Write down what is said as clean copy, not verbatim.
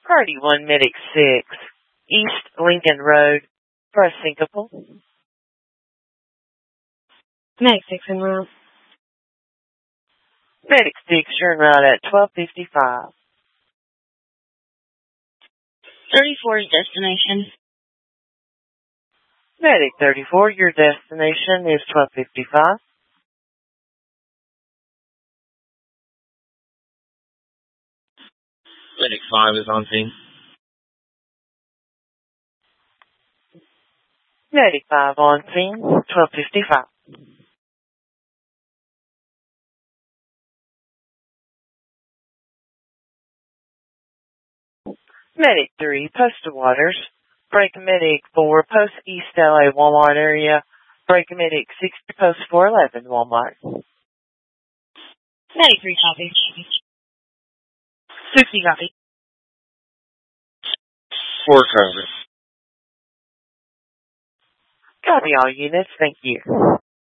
Party 1, Medic 6, East Lincoln Road, for a syncopal. Medic 6 en route. Medic 6, you're en route at 12:55. 34's destination. Medic 34, your destination is 12:55. Medic 5 is on scene. Medic 5 on scene, 12:55. Medic 3, post to Waters. Break Medic 4, post East LA Walmart area. Break Medic 6, post 411 Walmart. Medic 3 copy. 60 copy. 4 cover. Copy all units, thank you.